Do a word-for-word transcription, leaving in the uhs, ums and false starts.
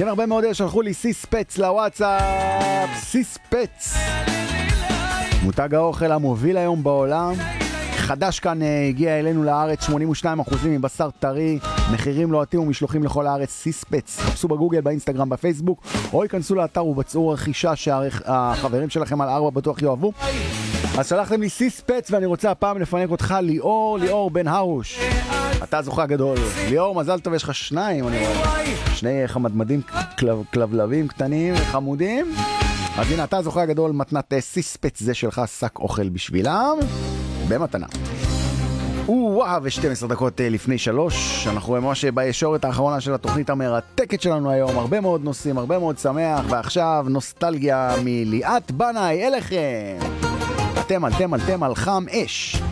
כן, הרבה מאוד שלחו לי סיספץ לוואטסאפ. סיספץ, מותג האוכל המוביל היום בעולם, חדש כאן, הגיע אלינו לארץ, שמונים ושניים אחוז מבשר טרי, מחירים לוהטים ומשלוחים לכל הארץ. סיספץ, חפשו בגוגל, באינסטגרם, בפייסבוק, או ייכנסו לאתר ובצעו רכישה שהחברים שלכם על ארבע בטוח יאהבו. אז שלחתם לי סיספץ, ואני רוצה הפעם לפנק אותך, ליאור, ליאור בן הרוש. אתה זוכה גדול. ליאור, מזל טוב, יש לך שניים, אני רואה. שני חמדמדים, כלב, כלבלבים קטנים וחמודים. אז הנה, אתה זוכה גדול, מתנת סיספץ זה שלך, שק אוכל בשבילם, במתנה. וואו, ו-שתים עשרה דקות לפני שלוש, אנחנו ממש בישורת האחרונה של התוכנית המרתקת שלנו היום, הרבה מאוד נושאים, הרבה מאוד שמח, ועכשיו נוסטלגיה מליאת בנאי אליכם. אתם, אתם, אתם על חם אש.